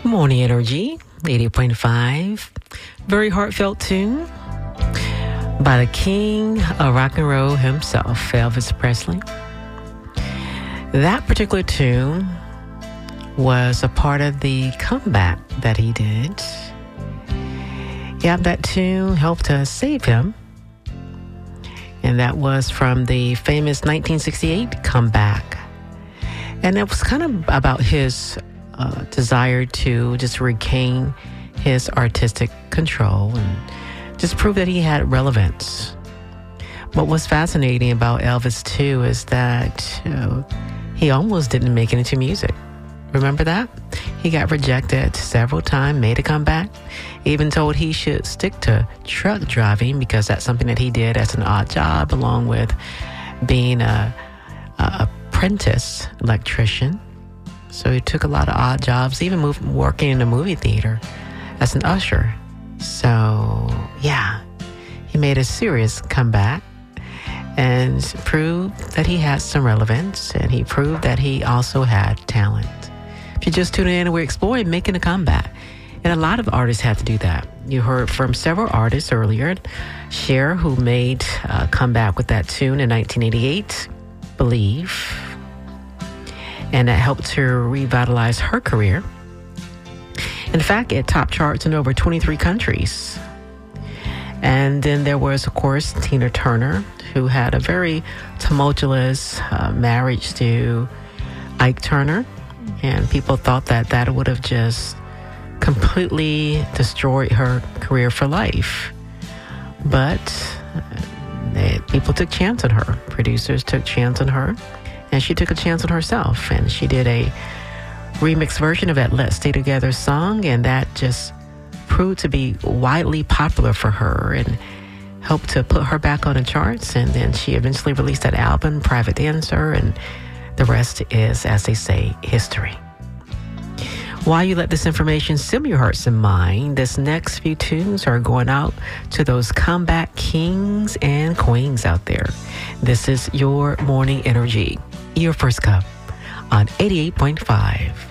Morning Energy, 80.5. Very heartfelt tune by the king of rock and roll himself, Elvis Presley. That particular tune was a part of the comeback that he did. Yeah, that tune helped to save him. And that was from the famous 1968 comeback. And it was kind of about his desire to just regain his artistic control and just prove that he had relevance. What was fascinating about Elvis, too, is that he almost didn't make it into music. Remember that? He got rejected several times, made a comeback, even told he should stick to truck driving because that's something that he did as an odd job, along with being a apprentice electrician. So he took a lot of odd jobs, even working in a movie theater as an usher. So, yeah, he made a serious comeback and proved that he had some relevance, and he proved that he also had talent. If you just tune in, we're exploring making a comeback. And a lot of artists had to do that. You heard from several artists earlier. Cher, who made a comeback with that tune in 1988, Believe. And that helped to revitalize her career. In fact, it topped charts in over 23 countries. And then there was, of course, Tina Turner, who had a very tumultuous marriage to Ike Turner. And people thought that that would have just completely destroyed her career for life. But people took chance on her. Producers took chance on her. And she took a chance on herself. And she did a remix version of that Let's Stay Together song. And that just proved to be widely popular for her and helped to put her back on the charts. And then she eventually released that album, Private Dancer. And the rest is, as they say, history. While you let this information simmer your hearts and mind, this next few tunes are going out to those comeback kings and queens out there. This is your Morning Energy, your first cup on 88.5.